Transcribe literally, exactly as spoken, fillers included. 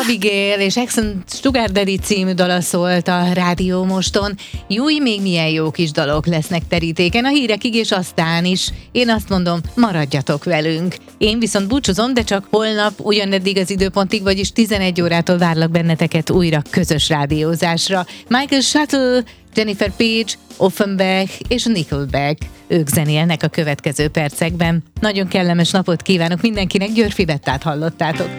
Abigail és Exxon Sugar Daddy című dala szólt a Rádió Moston. Júj, még milyen jó kis dalok lesznek terítéken a hírekig, és aztán is. Én azt mondom, maradjatok velünk. Én viszont búcsúzom, de csak holnap ugyaneddig az időpontig, vagyis tizenegy órától várlak benneteket újra közös rádiózásra. Michael Shuttle, Jennifer Page, Offenbach és Nickelback. Ők zenélnek a következő percekben. Nagyon kellemes napot kívánok mindenkinek, Györfi Bettát hallottátok.